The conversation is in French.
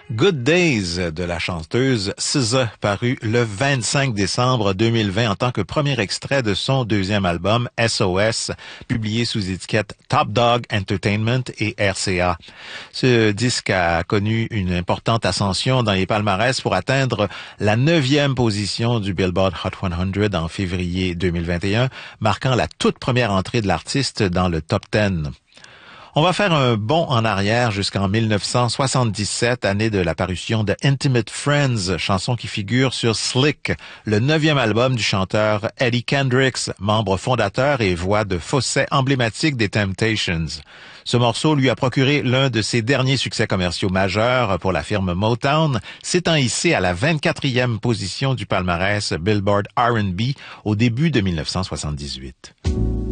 Good Days de la chanteuse SZA, paru le 25 décembre 2020 en tant que premier extrait de son deuxième album SOS, publié sous étiquette Top Dog Entertainment et RCA. Ce disque a connu une importante ascension dans les palmarès pour atteindre la 9e position du Billboard Hot 100 en février 2021, marquant la toute première entrée de l'artiste dans le Top 10. On va faire un bond en arrière jusqu'en 1977, année de la parution de Intimate Friends, chanson qui figure sur Slick, le 9e album du chanteur Eddie Kendricks, membre fondateur et voix de fausset emblématique des Temptations. Ce morceau lui a procuré l'un de ses derniers succès commerciaux majeurs pour la firme Motown, s'étant hissé à la 24e position du palmarès Billboard R&B au début de 1978.